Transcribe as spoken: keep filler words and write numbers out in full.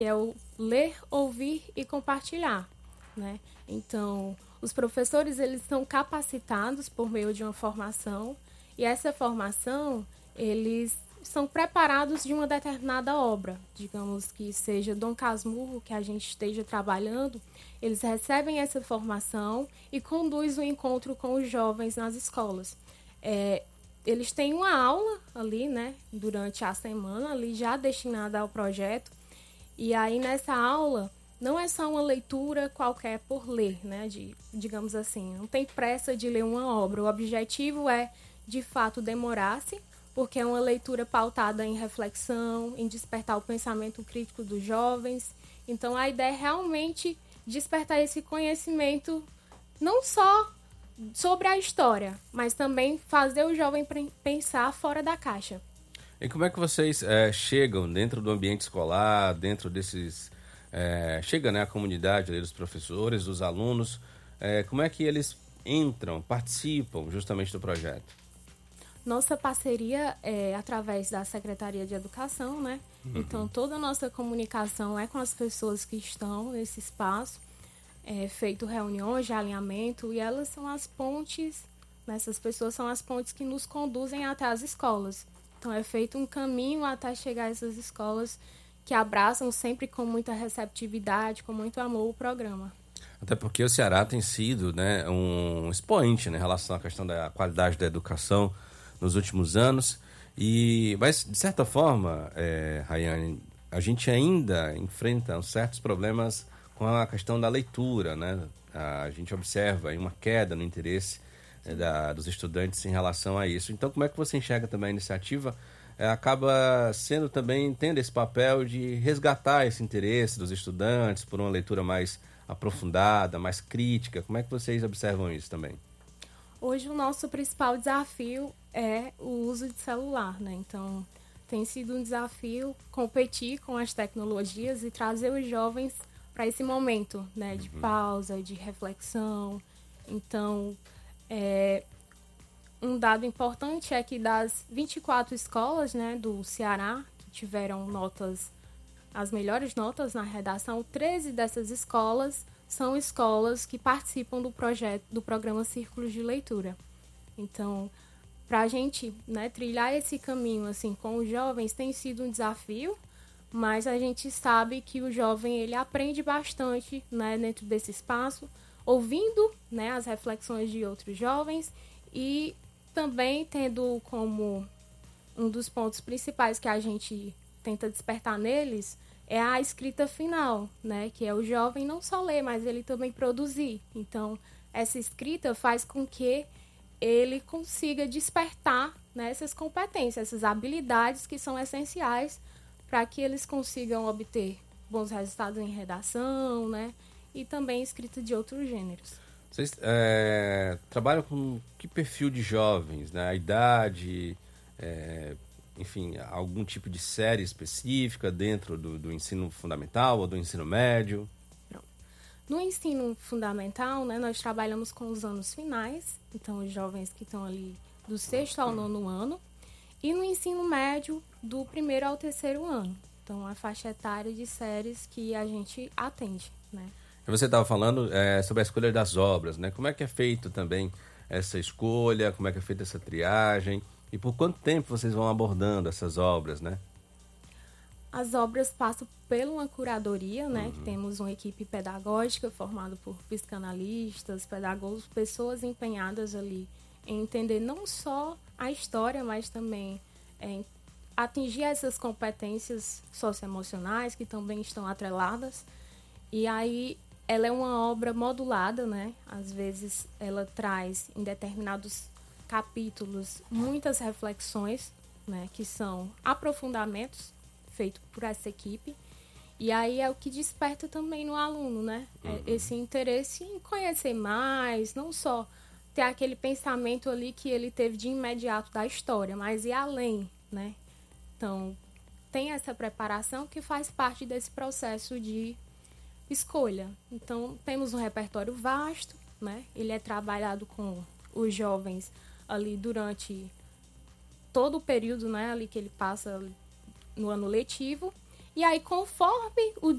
que é o ler, ouvir e compartilhar, né? Então, os professores, eles são capacitados por meio de uma formação, e essa formação, eles são preparados de uma determinada obra, digamos que seja Dom Casmurro, que a gente esteja trabalhando, eles recebem essa formação e conduzem o encontro com os jovens nas escolas. É, eles têm uma aula ali, né, durante a semana, ali já destinada ao projeto, e aí nessa aula não é só uma leitura qualquer por ler, né, de, digamos assim, não tem pressa de ler uma obra, o objetivo é, de fato, demorar-se, porque é uma leitura pautada em reflexão, em despertar o pensamento crítico dos jovens. Então, a ideia é realmente despertar esse conhecimento, não só sobre a história, mas também fazer o jovem pensar fora da caixa. E como é que vocês é, chegam dentro do ambiente escolar, dentro desses... É, chega, né, a comunidade dos professores, dos alunos, é, como é que eles entram, participam justamente do projeto? Nossa parceria é através da Secretaria de Educação, né? Uhum. Então, toda a nossa comunicação é com as pessoas que estão nesse espaço, é feito reuniões de alinhamento, e elas são as pontes, né? Essas pessoas são as pontes que nos conduzem até as escolas. Então, é feito um caminho até chegar a essas escolas que abraçam sempre com muita receptividade, com muito amor o programa. Até porque o Ceará tem sido, né, um expoente, né, em relação à questão da qualidade da educação nos últimos anos. E, mas, de certa forma, é, Rayane, a gente ainda enfrenta certos problemas com a questão da leitura, né? A gente observa aí uma queda no interesse é, da, dos estudantes em relação a isso. Então, como é que você enxerga também a iniciativa? É, acaba sendo também, tendo esse papel de resgatar esse interesse dos estudantes por uma leitura mais aprofundada, mais crítica. Como é que vocês observam isso também? Hoje o nosso principal desafio é o uso de celular, né? Então, tem sido um desafio competir com as tecnologias e trazer os jovens para esse momento, né? De pausa, de reflexão. Então, é, um dado importante é que das vinte e quatro escolas, né, do Ceará, que tiveram notas, as melhores notas na redação, treze dessas escolas são escolas que participam do projeto, do programa Círculos de Leitura. Então, para a gente, né, trilhar esse caminho assim, com os jovens tem sido um desafio, mas a gente sabe que o jovem ele aprende bastante, né, dentro desse espaço, ouvindo, né, as reflexões de outros jovens e também tendo como um dos pontos principais que a gente tenta despertar neles é a escrita final, né? Que é o jovem não só ler, mas ele também produzir. Então, essa escrita faz com que ele consiga despertar, né, essas competências, essas habilidades que são essenciais para que eles consigam obter bons resultados em redação, né? E também escrita de outros gêneros. Vocês é, trabalham com que perfil de jovens, né? A idade... É... enfim, algum tipo de série específica dentro do, do ensino fundamental ou do ensino médio? No ensino fundamental, né, nós trabalhamos com os anos finais, então os jovens que estão ali do sexto ao nono ano, e no ensino médio, do primeiro ao terceiro ano. Então, a faixa etária de séries que a gente atende, né? Você estava falando é, sobre a escolha das obras, né? Como é que é feito também essa escolha, como é que é feita essa triagem? E por quanto tempo vocês vão abordando essas obras, né? As obras passam por uma curadoria, né? Uhum. Que temos uma equipe pedagógica formada por psicanalistas, pedagogos, pessoas empenhadas ali em entender não só a história, mas também em atingir essas competências socioemocionais que também estão atreladas. E aí ela é uma obra modulada, né? Às vezes ela traz em determinados capítulos, muitas reflexões, né, que são aprofundamentos feitos por essa equipe. E aí é o que desperta também no aluno, né? Uhum. É esse interesse em conhecer mais, não só ter aquele pensamento ali que ele teve de imediato da história, mas ir além, né? Então, tem essa preparação que faz parte desse processo de escolha. Então, temos um repertório vasto, né? Ele é trabalhado com os jovens ali durante todo o período, né, ali que ele passa no ano letivo. E aí, conforme o